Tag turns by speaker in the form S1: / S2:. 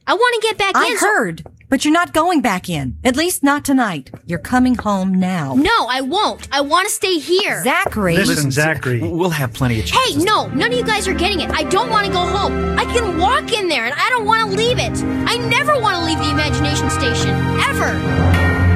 S1: I want to get back in.
S2: I heard, but you're not going back in. At least not tonight. You're coming home now.
S1: No, I won't. I want to stay here.
S2: Zachary.
S3: Listen, Zachary.
S4: We'll have plenty of chances.
S1: Hey, no, none of you guys are getting it. I don't want to go home. I can walk in there, and I don't want to leave it. I never want to leave the imagination station. Ever.